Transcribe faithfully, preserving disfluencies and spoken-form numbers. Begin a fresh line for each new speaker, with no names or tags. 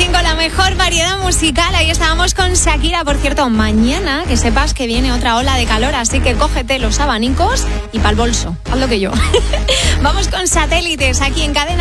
cinco, la mejor variedad musical. Ahí estábamos con Shakira. Por cierto, mañana que sepas que viene otra ola de calor, así que cógete los abanicos y pa'l bolso. Haz lo que yo. Vamos con Satélites aquí en Cadena.